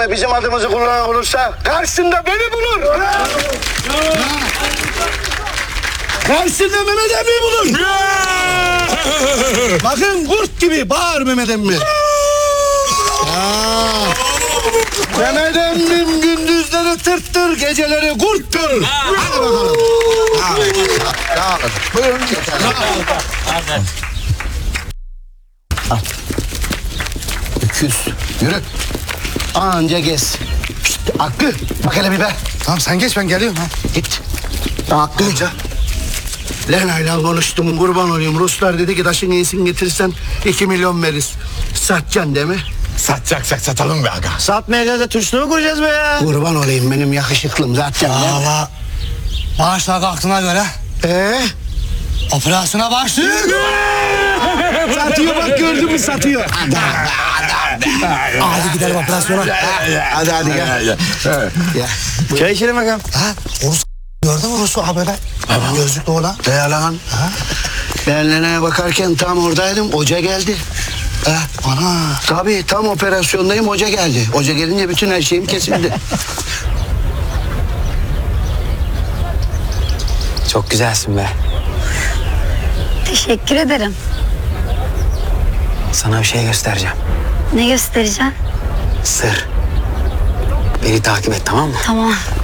yerine bizim adımızı kullanan olursa karşısında beni bulur. Karşısında Mehmet Emmi bulur. Bakın kurt gibi bağır Mehmet Emmi. Mehmet Emmim gündüzleri tırttır, geceleri kurttur. Hadi bakalım. Buyurun. Al. Öküz. Yürü. Anca gez. Şişt, Hakkı. Bak hele bir be. Tamam sen geç ben geliyorum. Ha. Git. Hakkı. Lena'yla konuştum, kurban olayım. Ruslar dedi ki taşın iyisini getirirsen 2 milyon veririz. Satacaksın değil mi? Satacaksak satalım be aga. Satmayacağız da turşunu mu kuracağız be ya? Kurban olayım benim yakışıklım zaten. Valla maaşlar kalktığına göre operasyona başlıyor. Satıyor bak, gördün mü satıyor. Hadi gidelim operasyona. Hadi gel. Ya. Çay içelim bakalım. Ha, Rus gördün mü Rus'u habere? Gözlüklü oğlan. Lan. Ben Lena'ya bakarken tam oradaydım. Hoca geldi. Ana. Tabii tam operasyondayım, hoca geldi. Hoca gelince bütün her şeyim kesildi. Çok güzelsin be. Teşekkür ederim. Sana bir şey göstereceğim. Ne göstereceğim? Sır. Beni takip et, tamam mı? Tamam.